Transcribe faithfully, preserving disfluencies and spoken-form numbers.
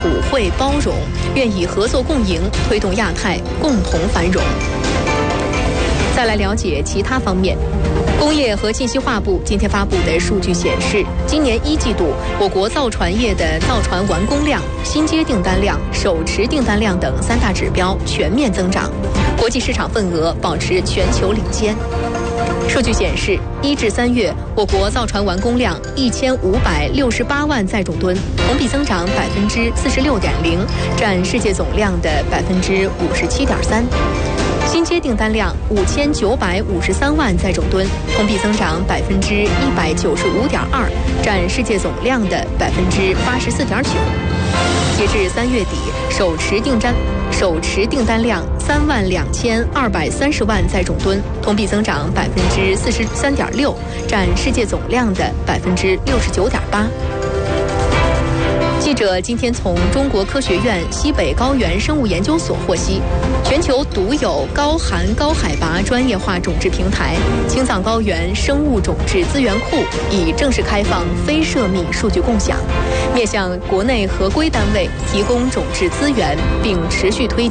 普惠包容，愿以合作共赢推动亚太共同繁荣。再来了解其他方面。工业和信息化部今天发布的数据显示，今年一季度我国造船业的造船完工量、新接订单量、手持订单量等三大指标全面增长，国际市场份额保持全球领先。数据显示，一至三月，我国造船完工量一千五百六十八万载重吨，同比增长百分之四十六点零，占世界总量的百分之五十七点三。新接订单量五千九百五十三万载重吨，同比增长百分之一百九十五点二，占世界总量的百分之八十四点九。截至三月底，手持订单手持订单量三万两千二百三十万载重吨，同比增长百分之四十三点六，占世界总量的百分之六十九点八。记者今天从中国科学院西北高原生物研究所获悉，全球独有高寒高海拔专业化种质平台青藏高原生物种质资源库已正式开放非涉密数据共享，面向国内合规单位提供种质资源，并持续推进